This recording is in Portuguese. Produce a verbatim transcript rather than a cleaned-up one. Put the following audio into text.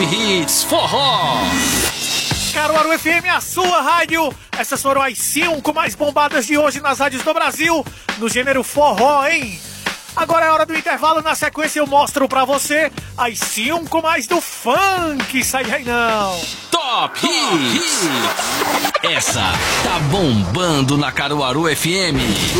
Top Hits Forró. Caruaru F M, a sua rádio. Essas foram as cinco mais bombadas de hoje nas rádios do Brasil, no gênero forró, hein? Agora é hora do intervalo, na sequência eu mostro pra você as cinco mais do funk. Sai aí não. Top Hits. Essa tá bombando na Caruaru F M.